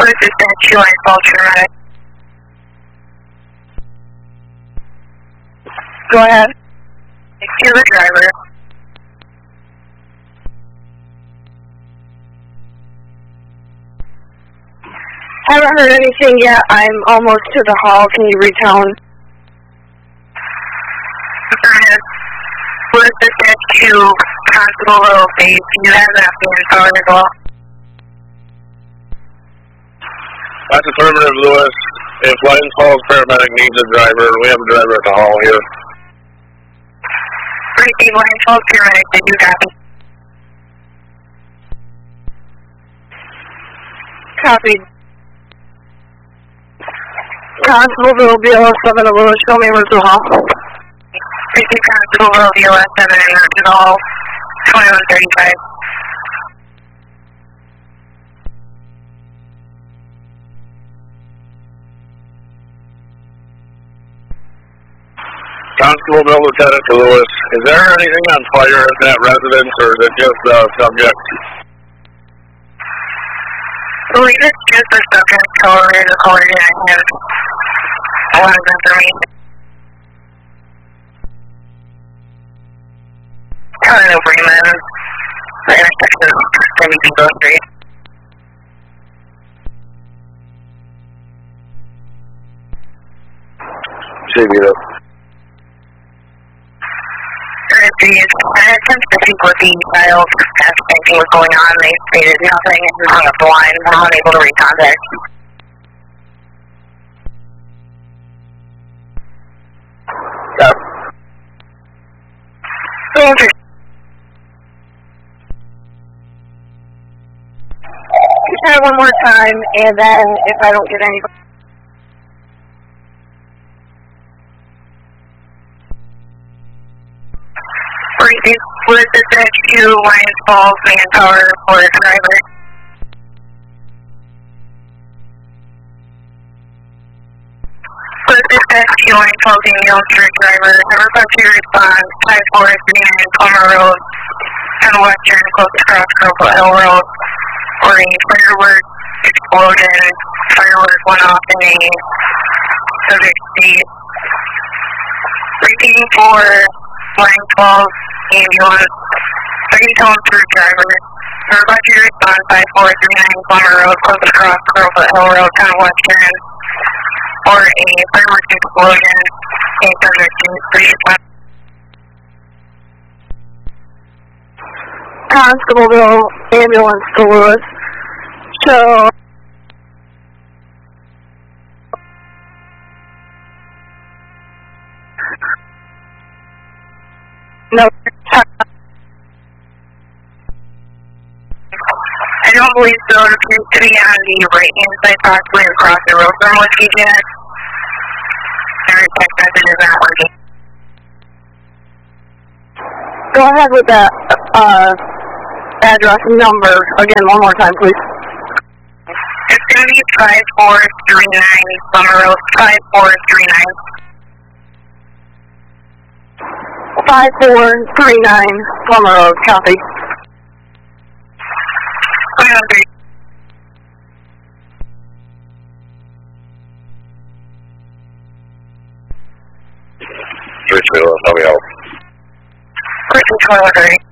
What is this at 2 line fault paramedic? Go ahead. To the driver. Haven't heard anything yet. I'm almost to the hall. Can you retell? What is this at 2 Constable Road base? You have that power as well. That's affirmative, Lewis. If Lions Falls paramedic needs a driver, we have a driver at the hall here. Repeat, Lions Falls paramedic, did you copy? Copied. Constable Bill BLS 7 to Lewis, show me where's the hall. Repeat, Constable Road BLS 7 to the hall, 2135. Constable Bill Lieutenant to Lewis. Is there anything on fire at that residence, or is it just the subject? I believe it's just the subject colored and I have a lot of information. Calling over Freeman. The intersection of Sammy Depot Street. CBO. I had some to speak with the child as anything was going on. They stated nothing and hung up the line. I'm unable to recontact. Yeah. Try one more time, and then if I don't get any. What is this at 2 Lions Falls manpower for a driver? What is this at 2 Lions Falls ambulance for a driver? Number 52 response, 5439 Palmer Road, and Western, close across Crowfoot Hill Road, where a fireworks explosion, fireworks went off in a Civic Speed. Repeating for Lions Falls ambulance, 32 through driver. Number 52 response, 5439 Palmer Road, close across Crowfoot Hill Road, town of Western, or a fireworks explosion in Civic Speed. Constable Bill, ambulance to Lewis. So, no. I don't believe so. It appears to be on the right-hand side, possibly across the road from Whiskey Jack. Their text message is not working. Go ahead with that address and number again one more time, please. It's going to be 5439 Summer Road, 5439. 5439 Plummer Road, copy. 3-2, how we help? Person 1230.